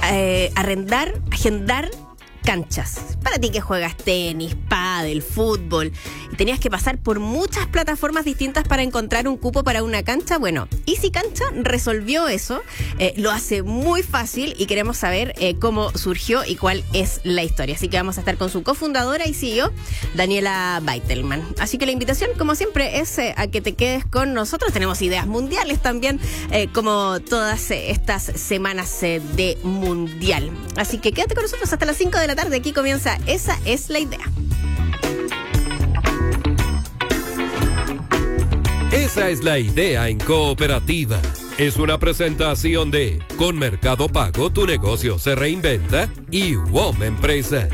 agendar canchas. Para ti que juegas tenis, pádel, fútbol, y tenías que pasar por muchas plataformas distintas para encontrar un cupo para una cancha, bueno, Easy Cancha resolvió eso, lo hace muy fácil y queremos saber cómo surgió y cuál es la historia. Así que vamos a estar con su cofundadora y CEO, Daniela Beitelman. Así que la invitación, como siempre, es a que te quedes con nosotros. Tenemos ideas mundiales también, como todas estas semanas de Mundial. Así que quédate con nosotros hasta las 5 de la tarde. Aquí comienza Esa es la Idea. Esa es la Idea en Cooperativa. Es una presentación de Con Mercado Pago tu negocio se reinventa y WOM Empresas.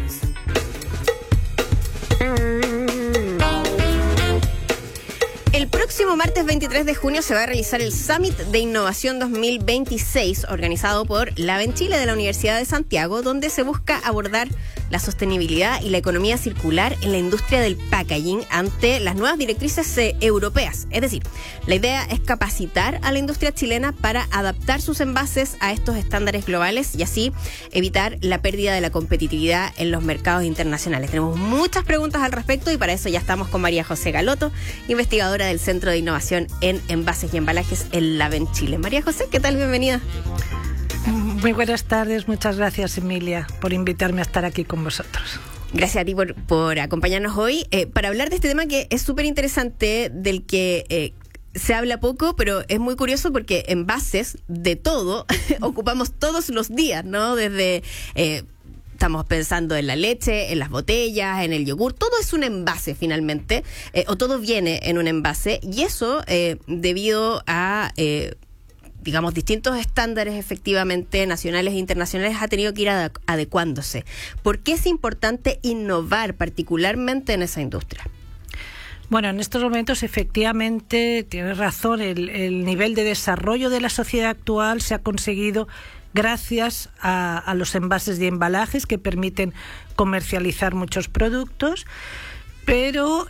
El próximo martes 23 de junio se va a realizar el Summit de Innovación 2026, organizado por Laven Chile de la Universidad de Santiago, donde se busca abordar la sostenibilidad y la economía circular en la industria del packaging ante las nuevas directrices europeas. Es decir, la idea es capacitar a la industria chilena para adaptar sus envases a estos estándares globales y así evitar la pérdida de la competitividad en los mercados internacionales. Tenemos muchas preguntas al respecto y para eso ya estamos con María José Galoto, investigadora del Centro de Innovación en Envases y Embalajes en Laven Chile. María José, ¿qué tal? Bienvenida. Muy buenas tardes, muchas gracias, Emilia, por invitarme a estar aquí con vosotros. Gracias a ti por acompañarnos hoy para hablar de este tema que es súper interesante, del que se habla poco, pero es muy curioso porque envases de todo ocupamos todos los días, ¿no? Desde... estamos pensando en la leche, en las botellas, en el yogur. Todo es un envase finalmente, o todo viene en un envase. Y eso debido a, digamos, distintos estándares efectivamente nacionales e internacionales ha tenido que ir adecuándose. ¿Por qué es importante innovar particularmente en esa industria? Bueno, en estos momentos efectivamente tienes razón, el nivel de desarrollo de la sociedad actual se ha conseguido gracias a los envases y embalajes que permiten comercializar muchos productos, pero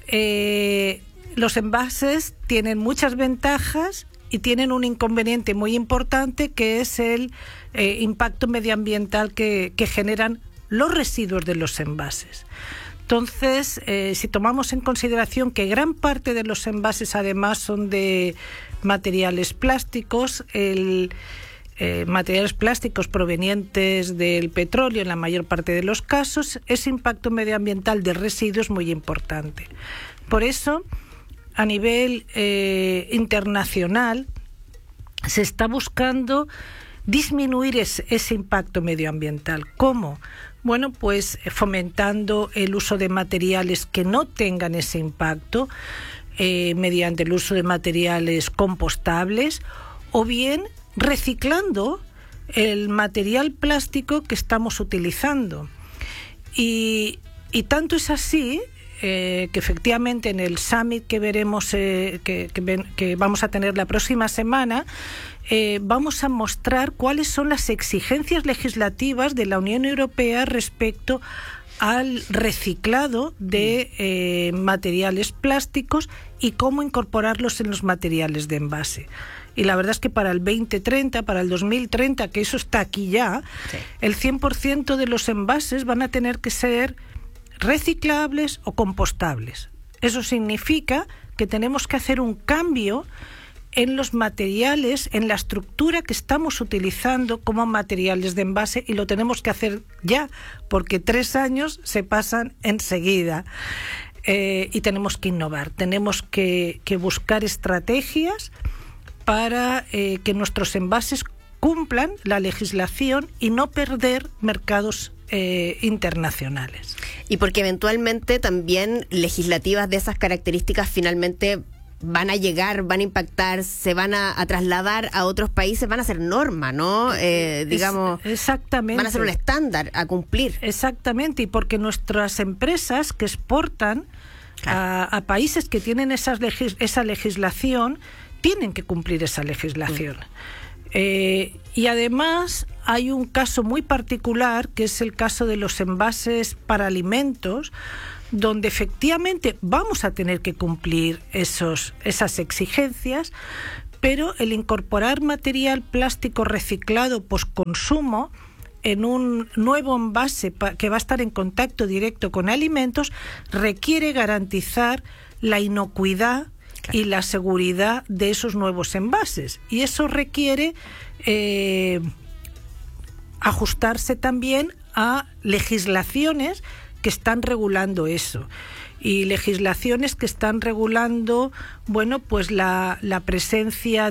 los envases tienen muchas ventajas y tienen un inconveniente muy importante, que es el impacto medioambiental que generan los residuos de los envases. Entonces, si tomamos en consideración que gran parte de los envases además son de materiales plásticos, materiales plásticos provenientes del petróleo en la mayor parte de los casos, ese impacto medioambiental de residuos es muy importante. Por eso, a nivel internacional, se está buscando disminuir ese impacto medioambiental. ¿Cómo? Bueno, pues fomentando el uso de materiales que no tengan ese impacto, mediante el uso de materiales compostables, o bien reciclando el material plástico que estamos utilizando. Y tanto es así que efectivamente en el Summit que veremos, que vamos a tener la próxima semana, vamos a mostrar cuáles son las exigencias legislativas de la Unión Europea respecto al reciclado de materiales plásticos y cómo incorporarlos en los materiales de envase. Y la verdad es que para el 2030, para el 2030, que eso está aquí ya, sí, el 100% de los envases van a tener que ser reciclables o compostables. Eso significa que tenemos que hacer un cambio en los materiales, en la estructura que estamos utilizando como materiales de envase, y lo tenemos que hacer ya, porque 3 años se pasan enseguida. Y tenemos que innovar, tenemos que buscar estrategias para que nuestros envases cumplan la legislación y no perder mercados internacionales. Y porque eventualmente también legislativas de esas características finalmente van a llegar, van a impactar, se van a trasladar a otros países, van a ser norma, ¿no? Digamos, exactamente. Van a ser un estándar a cumplir. Exactamente, y porque nuestras empresas que exportan, claro, a países que tienen esa legislación, tienen que cumplir esa legislación. Y además hay un caso muy particular, que es el caso de los envases para alimentos, donde efectivamente vamos a tener que cumplir esas exigencias, pero el incorporar material plástico reciclado postconsumo en un nuevo envase que va a estar en contacto directo con alimentos, requiere garantizar la inocuidad y la seguridad de esos nuevos envases. Y eso requiere ajustarse también a legislaciones que están regulando eso. Y legislaciones que están regulando, bueno, pues la presencia